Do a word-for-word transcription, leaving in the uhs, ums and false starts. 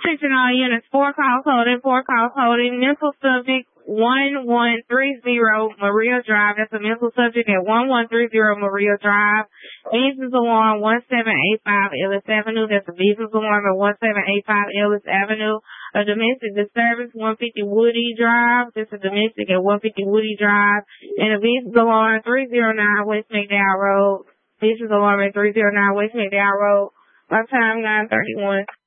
Attention all units, four calls holding, four calls holding. Mental subject one one three zero Maria Drive. That's a mental subject at one one three zero Maria Drive. Business alarm one seven eight five Ellis Avenue. That's a business alarm at one seven eight five Ellis Avenue. A domestic disturbance one fifty Woody Drive. That's a domestic at one fifty Woody Drive. And a business alarm three oh nine West McDowell Road. Business alarm at three oh nine West McDowell Road. My time nine thirty-one.